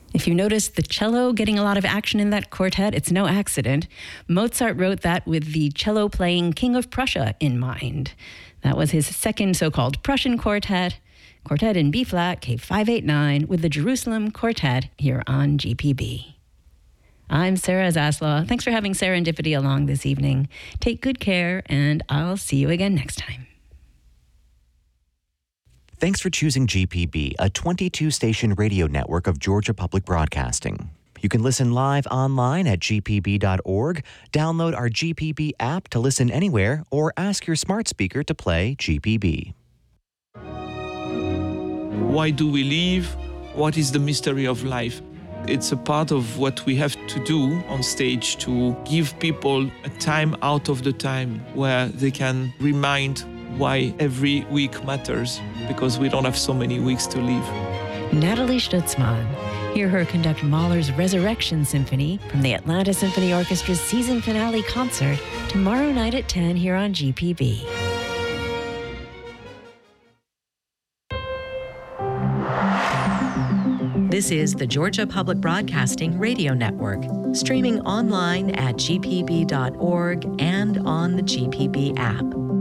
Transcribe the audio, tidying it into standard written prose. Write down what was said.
If you notice the cello getting a lot of action in that quartet, it's no accident. Mozart wrote that with the cello-playing King of Prussia in mind. That was his second so-called Prussian quartet in B-flat, K589, with the Jerusalem Quartet here on GPB. I'm Sarah Zaslaw. Thanks for having Serendipity along this evening. Take good care, and I'll see you again next time. Thanks for choosing GPB, a 22-station radio network of Georgia Public Broadcasting. You can listen live online at gpb.org, download our GPB app to listen anywhere, or ask your smart speaker to play GPB. Why do we live? What is the mystery of life? It's a part of what we have to do on stage to give people a time out of the time where they can remind why every week matters, because we don't have so many weeks to live. Natalie Stutzman. Hear her conduct Mahler's Resurrection Symphony from the Atlanta Symphony Orchestra's season finale concert tomorrow night at 10 here on GPB. This is the Georgia Public Broadcasting Radio Network, streaming online at gpb.org and on the GPB app.